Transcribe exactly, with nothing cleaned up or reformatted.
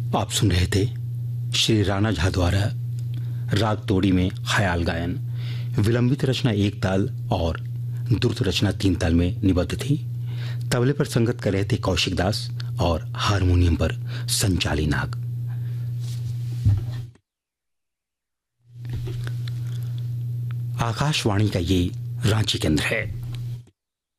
आप सुन रहे थे श्री राणा झा द्वारा राग तोड़ी में ख्याल गायन। विलंबित रचना एक ताल और द्रुत रचना तीन ताल में निबद्ध थी। तबले पर संगत कर रहे थे कौशिक दास और हारमोनियम पर संचाली नाग। आकाशवाणी का ये रांची केंद्र है।